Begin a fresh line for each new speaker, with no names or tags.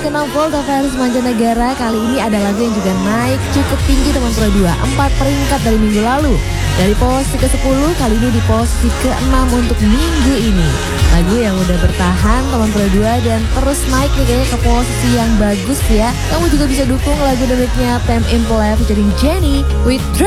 ke-6 Volta versi Mancanegara. Kali ini ada lagu yang juga naik cukup tinggi teman Pro 2, 4 peringkat dari minggu lalu. Dari posisi ke-10 kali ini di posisi ke-6 untuk minggu ini. Lagu yang udah bertahan teman Pro 2 dan terus naik nih kayaknya ke posisi yang bagus ya. Kamu juga bisa dukung lagu debutnya Them Impala featuring Jennie with